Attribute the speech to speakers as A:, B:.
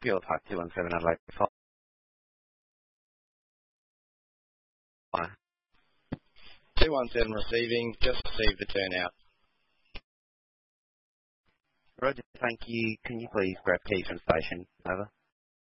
A: Fuel type 217 Adelaide 5.
B: 217 receiving, just received the turnout.
A: Roger, thank you. Can you please grab keys from station? Over.